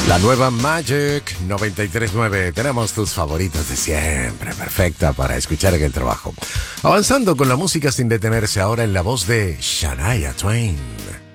La nueva Magic 93.9. Tenemos tus favoritos de siempre. Perfecta para escuchar en el trabajo. Avanzando con la música sin detenerse ahora en la voz de Shania Twain.